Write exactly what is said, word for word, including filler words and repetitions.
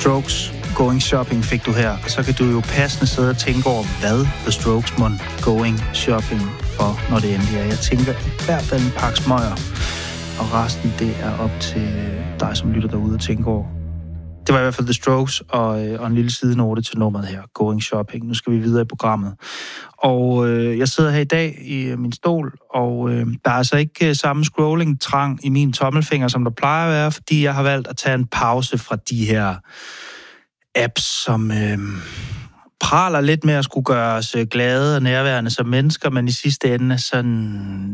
Strokes, Going Shopping fik du her, og så kan du jo passende sidde og tænke over, hvad The Strokes mon Going Shopping for, når det endelig er. Jeg tænker i hvert fald en pakke smøger, og resten det er op til dig, som lytter derude og tænker over. Det var i hvert fald The Strokes, og, og en lille sidenote til nummeret her, Going Shopping. Nu skal vi videre i programmet. Og øh, jeg sidder her i dag i min stol, og øh, der er altså ikke øh, samme scrolling-trang i min tommelfinger, som der plejer at være, fordi jeg har valgt at tage en pause fra de her apps, som øh, praler lidt med at skulle gøre os glade og nærværende som mennesker, men i sidste ende sådan